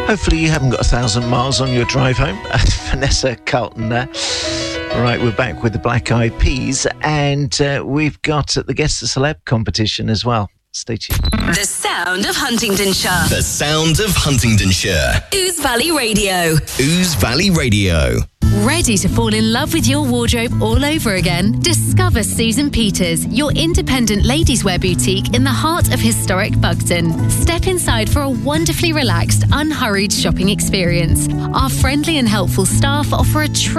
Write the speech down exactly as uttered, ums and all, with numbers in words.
Hopefully you haven't got a thousand miles on your drive home. Vanessa Carlton there. Right, we're back with the Black Eyed Peas, and uh, we've got the Guess the Celeb competition as well. Stay tuned. The sound of Huntingdonshire. The sound of Huntingdonshire. Ouse Valley Radio. Ouse Valley Radio. Ready to fall in love with your wardrobe all over again? Discover Susan Peters, your independent ladies' wear boutique in the heart of historic Bugton. Step inside for a wonderfully relaxed, unhurried shopping experience. Our friendly and helpful staff offer a